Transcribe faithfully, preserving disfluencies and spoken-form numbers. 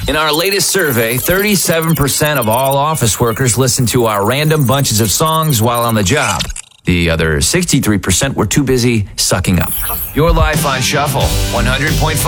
In our latest survey, thirty-seven percent of all office workers listen to our random bunches of songs while on the job. The other sixty-three percent were too busy sucking up. Your life on Shuffle, one hundred point five.